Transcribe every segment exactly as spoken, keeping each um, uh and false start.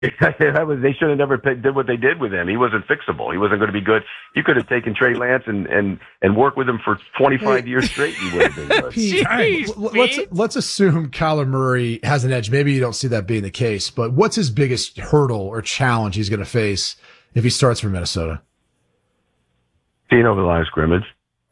that was they should have never picked, did what they did with him. He wasn't fixable. He wasn't going to be good. You could have taken Trey Lance and and and worked with him for twenty-five years straight. He would have been good. Pete, Jeez, l- let's Pete. let's assume Kyler Murray has an edge. Maybe you don't see that being the case, but what's his biggest hurdle or challenge he's going to face if he starts for Minnesota? Seeing over the line of scrimmage.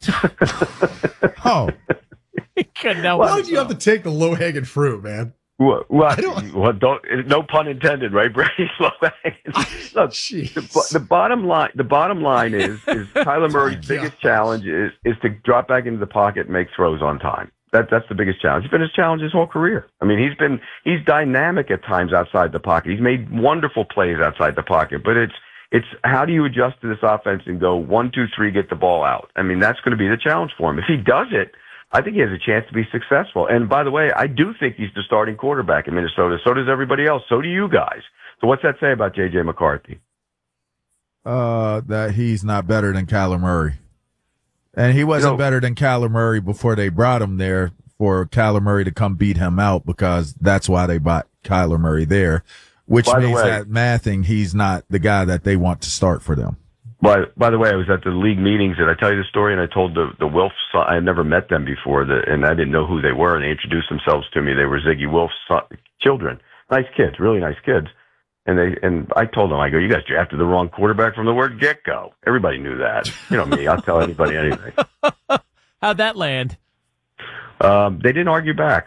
Oh, Couldn't help Why it. did you have to take the low hanging fruit, man? Well, well, don't- well, don't, no pun intended, right, Brady? Look, Jeez. the, bo- the bottom line, the bottom line is, is Kyler Murray's biggest challenge is, is to drop back into the pocket and make throws on time. That, that's the biggest challenge. It's been his challenge his whole career. I mean, he's been, he's dynamic at times outside the pocket. He's made wonderful plays outside the pocket, but it's, it's how do you adjust to this offense and go one, two, three, get the ball out? I mean, that's going to be the challenge for him. If he does it, I think he has a chance to be successful. And by the way, I do think he's the starting quarterback in Minnesota. So does everybody else. So do you guys. So what's that say about J J McCarthy? uh, that he's not better than Kyler Murray. And he wasn't You know- better than Kyler Murray before they brought him there for Kyler Murray to come beat him out, because that's why they brought Kyler Murray there, which By the means way- that mathing, he's not the guy that they want to start for them. By, by the way, I was at the league meetings. Did I tell you the story? And I told the, the Wilfs, I had never met them before, the, and I didn't know who they were. And they introduced themselves to me. They were Ziggy Wilf's son, children. Nice kids, really nice kids. And they, and I told them, I go, you guys drafted the wrong quarterback from the word get-go. Everybody knew that. You know me, I'll tell anybody anything. How'd that land? Um, they didn't argue back.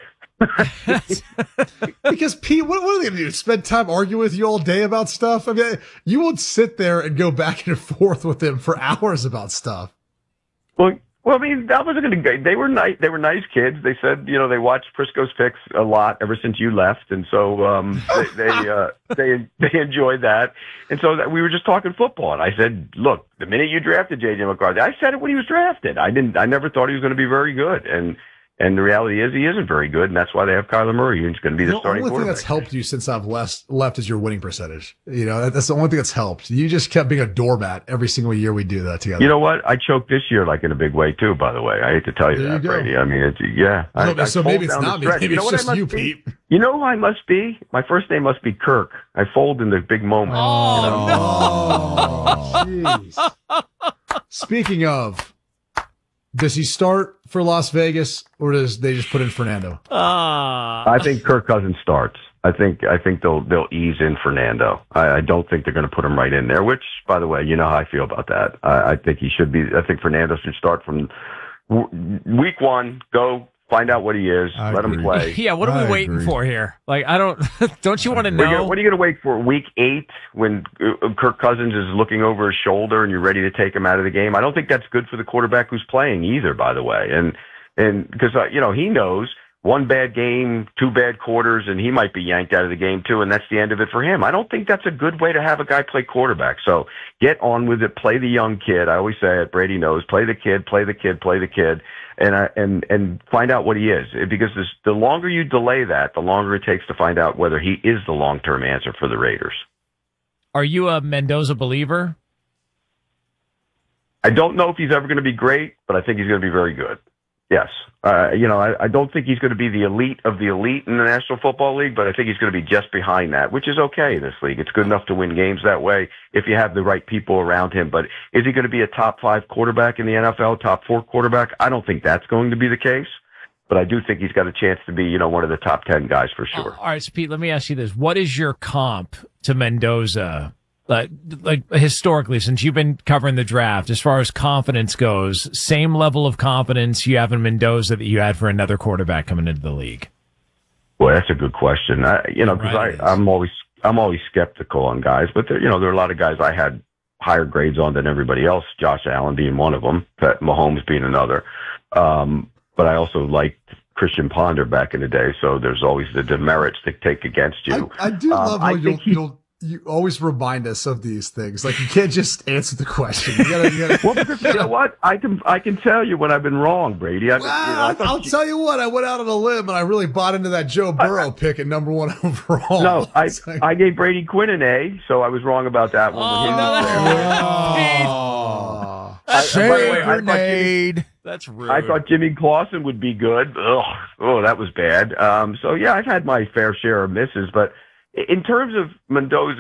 Because Pete, what, what are they going to do? Spend time arguing with you all day about stuff? I mean, you won't sit there and go back and forth with them for hours about stuff. Well, well, I mean, that wasn't going to. They were nice. They were nice kids. They said, you know, they watched Prisco's Picks a lot ever since you left, and so um, they they, uh, they they enjoyed that. And so that we were just talking football. And I said, look, the minute you drafted J J McCarthy, I said it when he was drafted. I didn't. I never thought he was going to be very good. And and the reality is, he isn't very good, and that's why they have Kyler Murray. He's going to be the, The starting only thing quarterback. that's helped you since I've left, left is your winning percentage. You know, that- that's the only thing that's helped. You just kept being a doormat every single year we do that together. You know what? I choked this year like in a big way too. By the way, I hate to tell you There that, you go. Brady. I mean, it's yeah. I, No, I so fold maybe it's down the not me. stretch. Maybe You know it's what I just must you, be? Pete. You know who I must be? My first name must be Kirk. I fold in the big moment. Oh, you know? Oh, jeez. Speaking of, does he start for Las Vegas, or does they just put in Fernando? Ah. I think Kirk Cousins starts. I think I think they'll they'll ease in Fernando. I, I don't think they're going to put him right in there. Which, by the way, you know how I feel about that. I, I think he should be. I think Fernando should start from w- week one. Go find out what he is. I let him agree. play. Yeah, what are we I waiting agree. for here? Like, I don't. Don't you want to What are you- know? What are you going to wait for? Week eight, when uh, Kirk Cousins is looking over his shoulder and you're ready to take him out of the game? I don't think that's good for the quarterback who's playing either, by the way. And and because uh, you know he knows one bad game, two bad quarters, and he might be yanked out of the game too, and that's the end of it for him. I don't think that's a good way to have a guy play quarterback. So get on with it. Play the young kid. I always say it. Brady knows. Play the kid. Play the kid. Play the kid. And uh, and and find out what he is, because this, the longer you delay that, the longer it takes to find out whether he is the long-term answer for the Raiders. Are you a Mendoza believer? I don't know if he's ever going to be great, but I think he's going to be very good. Yes. Uh, you know, I, I don't think he's going to be the elite of the elite in the National Football League, but I think he's going to be just behind that, which is okay in this league. It's good enough to win games that way if you have the right people around him. But is he going to be a top five quarterback in the N F L, top four quarterback? I don't think that's going to be the case, but I do think he's got a chance to be, you know, one of the top ten guys for sure. All right, so Pete, let me ask you this: what is your comp to Mendoza? Like, like historically, since you've been covering the draft, as far as confidence goes, same level of confidence you have in Mendoza that you had for another quarterback coming into the league? Boy, that's a good question. I, you know, because Right, it is. I'm always I'm always skeptical on guys, but there, you know, there are a lot of guys I had higher grades on than everybody else. Josh Allen being one of them, Pat Mahomes being another. Um, but I also liked Christian Ponder back in the day, so there's always the demerits to take against you. I, I do Um, love how I you'll, think he- you'll you always remind us of these things. Like, you can't just answer the question. You gotta, you gotta, Well, because you know what? I can I can tell you when I've been wrong, Brady. I, well, you know, I thought I'll you- tell you what, I went out on a limb and I really bought into that Joe Burrow pick at number one overall. no, I It's like- I gave Brady Quinn an A, so I was wrong about that one. when he Oh, was no, there. that's- Oh. I- by the Say way, I thought Jimmy- grenade. That's rude. I thought Jimmy Clausen would be good. Ugh, oh, that was bad. Um, so yeah, I've had my fair share of misses, but in terms of Mendoza.